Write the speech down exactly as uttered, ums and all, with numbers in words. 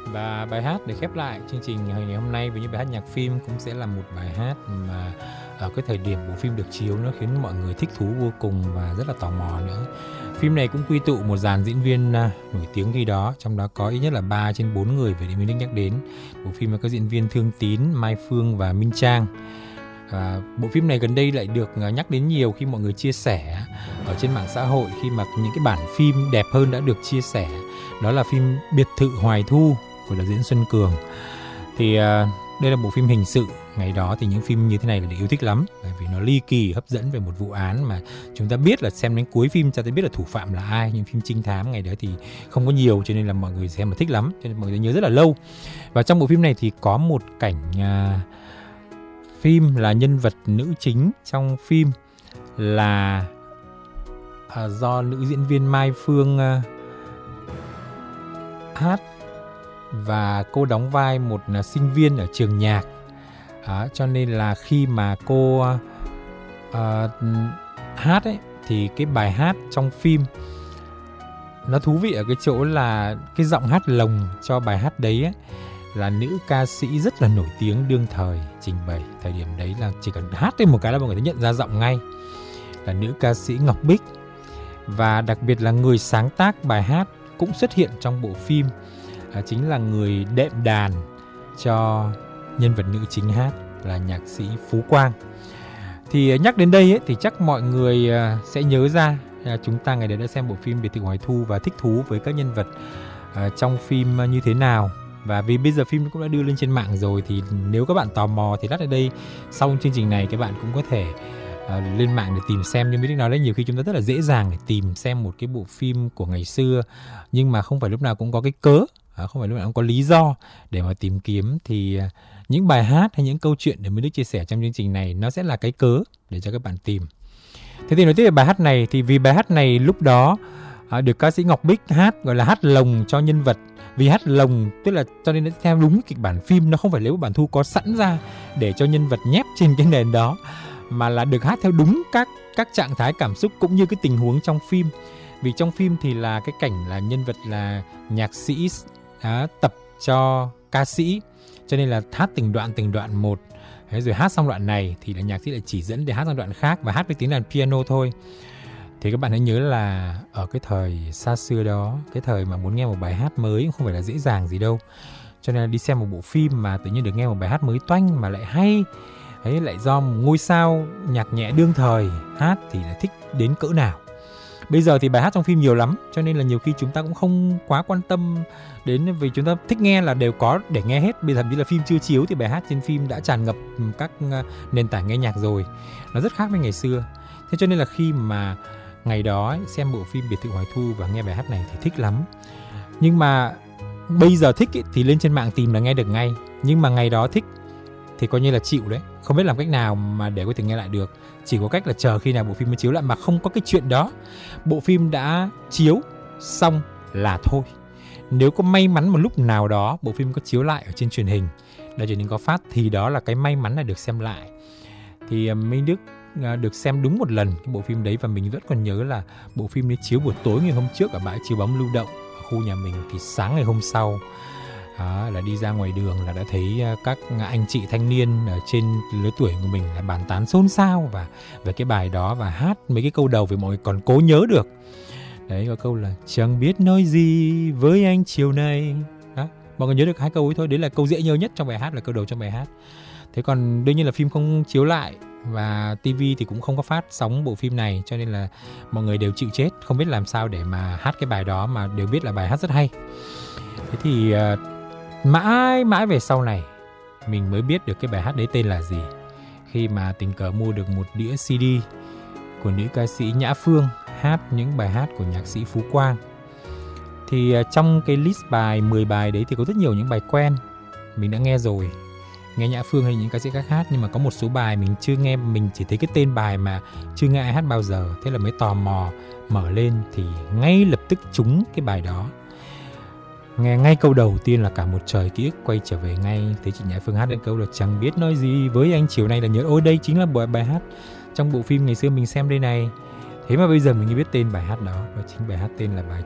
Và bài hát để khép lại chương trình ngày hôm nay với những bài hát nhạc phim cũng sẽ là một bài hát mà ở cái thời điểm bộ phim được chiếu nó khiến mọi người thích thú vô cùng và rất là tò mò nữa. Phim này cũng quy tụ một dàn diễn viên nổi tiếng khi đó, trong đó có ít nhất là ba trên bốn người về Minh Đức nhắc đến. Bộ phim có diễn viên Thương Tín, Mai Phương và Minh Trang. À, bộ phim này gần đây lại được nhắc đến nhiều khi mọi người chia sẻ ở trên mạng xã hội, khi mà những cái bản phim đẹp hơn đã được chia sẻ. Đó là phim Biệt thự Hoài Thu của đạo diễn Xuân Cường. Thì à, đây là bộ phim hình sự. Ngày đó thì những phim như thế này là được yêu thích lắm, bởi vì nó ly kỳ, hấp dẫn về một vụ án mà chúng ta biết là xem đến cuối phim ta biết là thủ phạm là ai. Nhưng phim trinh thám ngày đó thì không có nhiều, cho nên là mọi người xem mà thích lắm, cho nên mọi người nhớ rất là lâu. Và trong bộ phim này thì có một cảnh à, phim là nhân vật nữ chính trong phim là à, do nữ diễn viên Mai Phương à, hát, và cô đóng vai một à, sinh viên ở trường nhạc. À, cho nên là khi mà cô à, hát ấy, thì cái bài hát trong phim nó thú vị ở cái chỗ là cái giọng hát lồng cho bài hát đấy ấy, là nữ ca sĩ rất là nổi tiếng đương thời trình bày. Thời điểm đấy là chỉ cần hát lên một cái là mọi người sẽ nhận ra giọng ngay, là nữ ca sĩ Ngọc Bích. Và đặc biệt là người sáng tác bài hát cũng xuất hiện trong bộ phim, à, chính là người đệm đàn cho nhân vật nữ chính hát là nhạc sĩ Phú Quang. Thì nhắc đến đây ấy, thì chắc mọi người sẽ nhớ ra chúng ta ngày đấy đã xem bộ phim Biệt thự Hoài Thu và thích thú với các nhân vật uh, trong phim như thế nào. Và vì bây giờ phim cũng đã đưa lên trên mạng rồi, thì nếu các bạn tò mò thì lát ở đây sau chương trình này các bạn cũng có thể uh, lên mạng để tìm xem. Như Mỹ Đức nói đấy, nhiều khi chúng ta rất là dễ dàng để tìm xem một cái bộ phim của ngày xưa, nhưng mà không phải lúc nào cũng có cái cớ, uh, không phải lúc nào cũng có lý do để mà tìm kiếm. Thì uh, những bài hát hay những câu chuyện để Mỹ Đức chia sẻ trong chương trình này nó sẽ là cái cớ để cho các bạn tìm. Thế thì nói tiếp về bài hát này, thì vì bài hát này lúc đó uh, được ca sĩ Ngọc Bích hát, gọi là hát lồng cho nhân vật. Vì hát lồng tức là cho nên nó theo đúng kịch bản phim, nó không phải lấy một bản thu có sẵn ra để cho nhân vật nhép trên cái nền đó, mà là được hát theo đúng các các trạng thái cảm xúc cũng như cái tình huống trong phim. Vì trong phim thì là cái cảnh là nhân vật là nhạc sĩ à, tập cho ca sĩ, cho nên là hát từng đoạn từng đoạn một. Thế rồi hát xong đoạn này thì là nhạc sĩ lại chỉ dẫn để hát sang đoạn khác và hát với tiếng đàn piano thôi. Thì các bạn hãy nhớ là ở cái thời xa xưa đó, cái thời mà muốn nghe một bài hát mới cũng không phải là dễ dàng gì đâu. Cho nên là đi xem một bộ phim mà tự nhiên được nghe một bài hát mới toanh mà lại hay, ấy lại do một ngôi sao nhạc nhẹ đương thời hát thì là thích đến cỡ nào. Bây giờ thì bài hát trong phim nhiều lắm, cho nên là nhiều khi chúng ta cũng không quá quan tâm đến, vì chúng ta thích nghe là đều có để nghe hết. Bây giờ thậm chí là phim chưa chiếu thì bài hát trên phim đã tràn ngập các nền tảng nghe nhạc rồi. Nó rất khác với ngày xưa. Thế cho nên là khi mà ngày đó ấy, xem bộ phim Biệt thự Hoài Thu và nghe bài hát này thì thích lắm. Nhưng mà bây giờ thích ấy, thì lên trên mạng tìm là nghe được ngay. Nhưng mà ngày đó thích thì coi như là chịu đấy. Không biết làm cách nào mà để có thể nghe lại được. Chỉ có cách là chờ khi nào bộ phim mới chiếu lại, mà không có cái chuyện đó. Bộ phim đã chiếu xong là thôi. Nếu có may mắn một lúc nào đó bộ phim có chiếu lại ở trên truyền hình, đài truyền hình có phát, thì đó là cái may mắn là được xem lại. Thì Minh Đức được xem đúng một lần cái bộ phim đấy, và mình vẫn còn nhớ là bộ phim đấy chiếu buổi tối ngày hôm trước ở bãi chiếu bóng lưu động ở khu nhà mình. Thì sáng ngày hôm sau đó, là đi ra ngoài đường là đã thấy các anh chị thanh niên ở trên lứa tuổi của mình là bàn tán xôn xao và về cái bài đó, và hát mấy cái câu đầu vì mọi người còn cố nhớ được. Đấy, có câu là chẳng biết nói gì với anh chiều nay. Đó, mọi người nhớ được hai câu ấy thôi. Đấy là câu dễ nhớ nhất trong bài hát, là câu đầu trong bài hát. Thế còn đương nhiên là phim không chiếu lại và ti vi thì cũng không có phát sóng bộ phim này, cho nên là mọi người đều chịu chết, không biết làm sao để mà hát cái bài đó, mà đều biết là bài hát rất hay. Thế thì uh, mãi mãi về sau này mình mới biết được cái bài hát đấy tên là gì, khi mà tình cờ mua được một đĩa xê đê của nữ ca sĩ Nhã Phương hát những bài hát của nhạc sĩ Phú Quang. Thì uh, trong cái list bài mười bài đấy thì có rất nhiều những bài quen mình đã nghe rồi, nghe Nhã Phương hay những ca sĩ khác hát, nhưng mà có một số bài mình chưa nghe, mình chỉ thấy cái tên bài mà chưa nghe ai hát bao giờ. Thế là mới tò mò mở lên thì ngay lập tức trúng cái bài đó. Nghe ngay câu đầu tiên là cả một trời ký ức quay trở về ngay. Thấy chị Nhã Phương hát đến câu là chẳng biết nói gì với anh chiều nay là nhớ, ôi đây chính là bài, bài hát trong bộ phim ngày xưa mình xem đây này. Thế mà bây giờ mình mới biết tên bài hát đó, và chính bài hát tên là bài